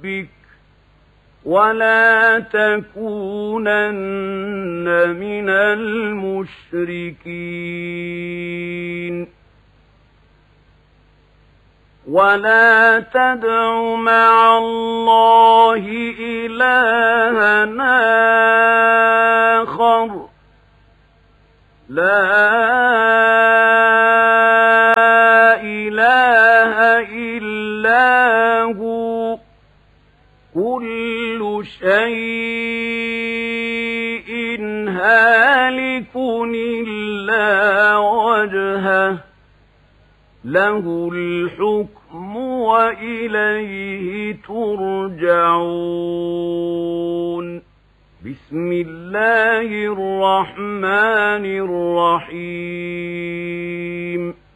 ربك ولا تكونن من المشركين ولا تدع مع الله إلها آخر لا إله إلا هو كل شيء هالك إلا وجهه له الحكم وإليه ترجعون بسم الله الرحمن الرحيم